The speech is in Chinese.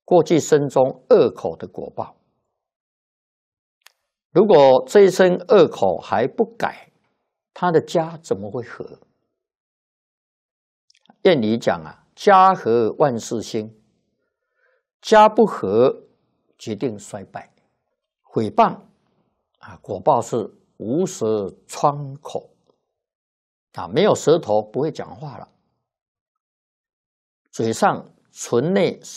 过去生中恶口的果报。如果这一生恶口还不改，他的家怎么会和？谚语讲啊，家和万事兴，家不和决定衰败。毁谤啊，果报是无舌疮口啊，没有舌头不会讲话了，嘴上唇内